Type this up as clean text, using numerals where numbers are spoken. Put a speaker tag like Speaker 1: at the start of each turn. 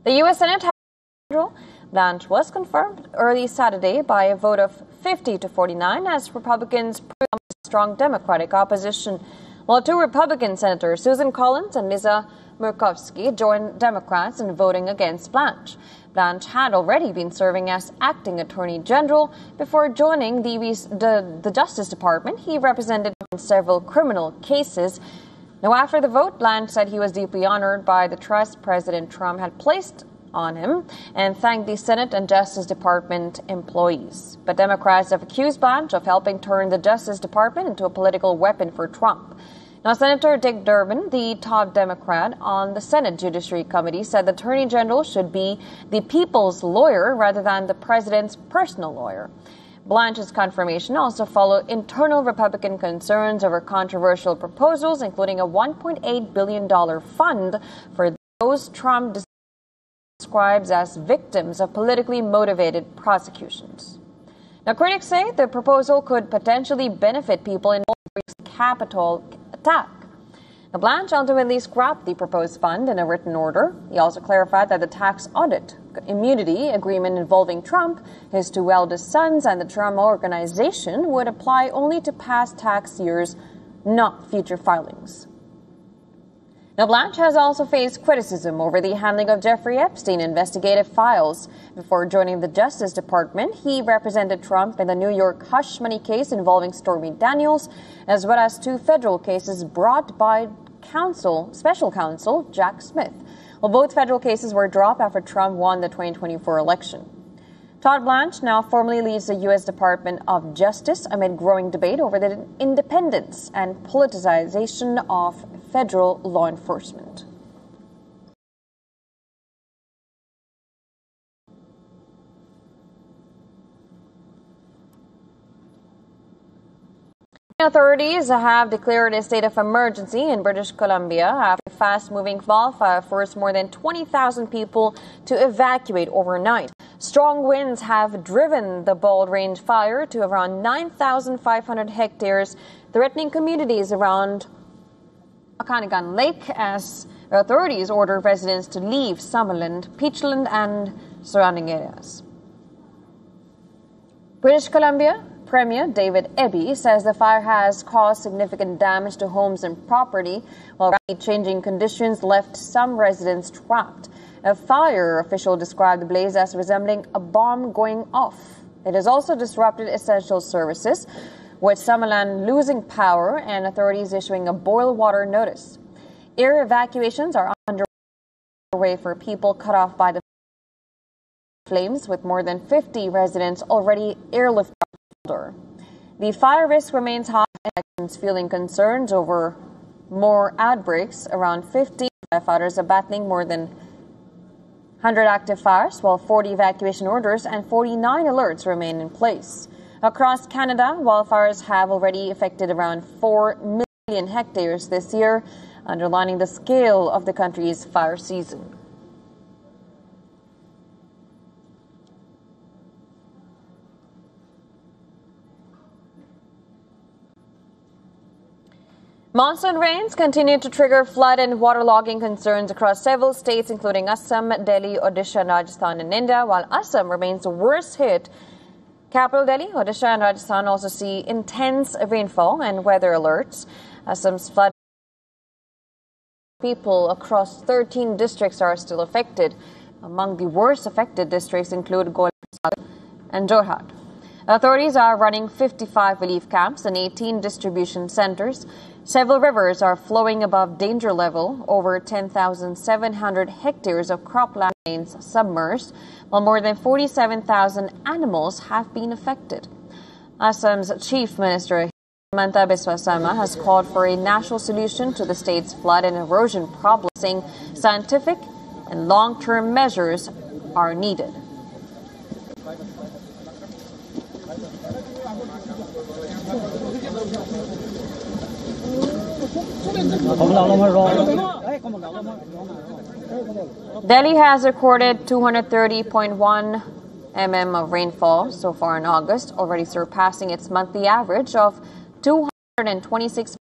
Speaker 1: The U.S. Senate Blanche was confirmed early Saturday by a vote of 50 to 49 as Republicans proved strong Democratic opposition, while two Republican senators, Susan Collins and Lisa Murkowski, joined Democrats in voting against Blanche. Blanche had already been serving as acting Attorney General before joining the Justice Department. He represented several criminal cases. Now, after the vote, Blanche said he was deeply honored by the trust President Trump had placed on him and thanked the Senate and Justice Department employees. But Democrats have accused Blanche of helping turn the Justice Department into a political weapon for Trump. Now, Senator Dick Durbin, the top Democrat on the Senate Judiciary Committee, said the Attorney General should be the people's lawyer rather than the president's personal lawyer. Blanche's confirmation also followed internal Republican concerns over controversial proposals, including a $1.8 billion fund for those Trump describes as victims of politically motivated prosecutions. Now, critics say the proposal could potentially benefit people in the Capitol attack. Now, Blanche ultimately scrapped the proposed fund in a written order. He also clarified that the tax audit immunity agreement involving Trump, his two eldest sons, and the Trump Organization would apply only to past tax years, not future filings. Now, Blanche has also faced criticism over the handling of Jeffrey Epstein investigative files. Before joining the Justice Department, he represented Trump in the New York hush money case involving Stormy Daniels, as well as two federal cases brought by special counsel Jack Smith. Well, both federal cases were dropped after Trump won the 2024 election. Todd Blanche now formally leads the U.S. Department of Justice amid growing debate over the independence and politicization of federal law enforcement. Authorities have declared a state of emergency in British Columbia after a fast-moving wildfire forced more than 20,000 people to evacuate overnight. Strong winds have driven the Bald Range fire to around 9,500 hectares, threatening communities around Okanagan Lake as authorities order residents to leave Summerland, Peachland, and surrounding areas. British Columbia Premier David Eby says the fire has caused significant damage to homes and property, while rapidly changing conditions left some residents trapped. A fire official described the blaze as resembling a bomb going off. It has also disrupted essential services, with Summerland losing power and authorities issuing a boil water notice. Air evacuations are underway for people cut off by the flames, with more than 50 residents already airlifted. The fire risk remains high, and feeling concerns over more outbreaks. Around 50 firefighters are battling more than 100 active fires, while 40 evacuation orders and 49 alerts remain in place. Across Canada, wildfires have already affected around 4 million hectares this year, underlining the scale of the country's fire season. Monsoon rains continue to trigger flood and waterlogging concerns across several states, including Assam, Delhi, Odisha, Rajasthan, and India, while Assam remains the worst hit. Capital Delhi, Odisha, and Rajasthan also see intense rainfall and weather alerts. Assam's flood people across 13 districts are still affected. Among the worst affected districts include Golab and Jorhat. Authorities are running 55 relief camps and 18 distribution centers. Several rivers are flowing above danger level. Over 10,700 hectares of cropland remains submerged, while more than 47,000 animals have been affected. Assam's Chief Minister Himanta Biswa Sarma has called for a national solution to the state's flood and erosion problem, saying scientific and long-term measures are needed. Delhi has recorded 230.1 mm of rainfall so far in August, already surpassing its monthly average of 226